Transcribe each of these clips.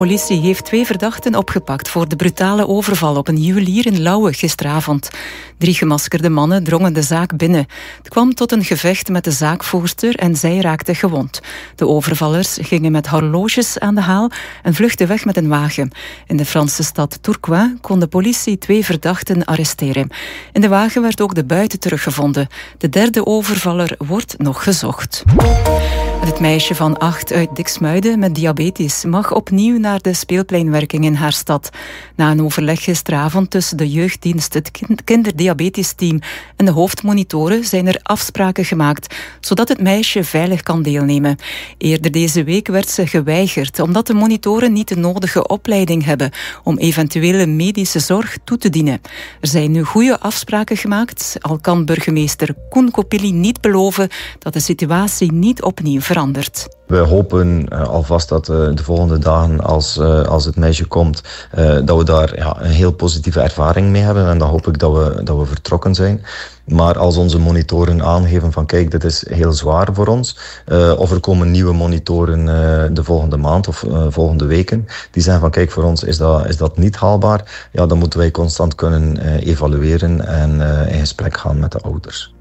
De politie heeft 2 verdachten opgepakt voor de brutale overval op een juwelier in Lauwe gisteravond. 3 gemaskerde mannen drongen de zaak binnen. Het kwam tot een gevecht met de zaakvoerster en zij raakte gewond. De overvallers gingen met horloges aan de haal en vluchtten weg met een wagen. In de Franse stad Tourcoing kon de politie 2 verdachten arresteren. In de wagen werd ook de buit teruggevonden. De 3e overvaller wordt nog gezocht. Het meisje van 8 uit Diksmuiden met diabetes mag opnieuw naar de speelpleinwerking in haar stad. Na een overleg gisteravond tussen de jeugddienst, het kinderdiabetesteam en de hoofdmonitoren zijn er afspraken gemaakt, zodat het meisje veilig kan deelnemen. Eerder deze week werd ze geweigerd, omdat de monitoren niet de nodige opleiding hebben om eventuele medische zorg toe te dienen. Er zijn nu goede afspraken gemaakt, al kan burgemeester Koen Kopili niet beloven dat de situatie niet opnieuw verandert. We hopen alvast dat de volgende dagen, als het meisje komt, dat we daar een heel positieve ervaring mee hebben. En dan hoop ik dat we vertrokken zijn. Maar als onze monitoren aangeven van kijk, dit is heel zwaar voor ons, of er komen nieuwe monitoren de volgende maand of volgende weken, die zeggen van kijk, voor ons is dat niet haalbaar, ja, dan moeten wij constant kunnen evalueren en in gesprek gaan met de ouders.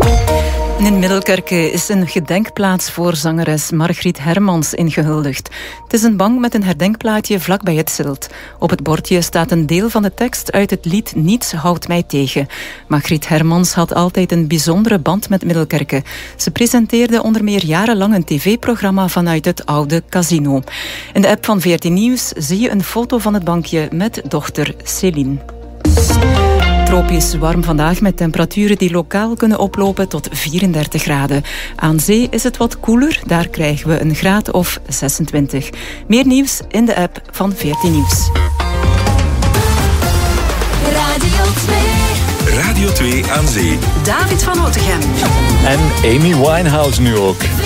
In Middelkerke is een gedenkplaats voor zangeres Margriet Hermans ingehuldigd. Het is een bank met een herdenkplaatje vlak bij het Zilt. Op het bordje staat een deel van de tekst uit het lied Niets houdt mij tegen. Margriet Hermans had altijd een bijzondere band met Middelkerke. Ze presenteerde onder meer jarenlang een tv-programma vanuit het oude casino. In de app van 14 Nieuws zie je een foto van het bankje met dochter Céline. Tropisch warm vandaag met temperaturen die lokaal kunnen oplopen tot 34 graden. Aan zee is het wat koeler, daar krijgen we een graad of 26. Meer nieuws in de app van 14 Nieuws. Radio 2 aan zee. David van Otegem. En Amy Winehouse nu ook.